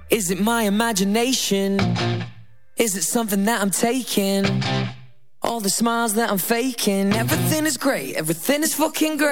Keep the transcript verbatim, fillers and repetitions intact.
Is it my imagination? Is it something that I'm taking? All the smiles that I'm faking, everything is great, everything is fucking great.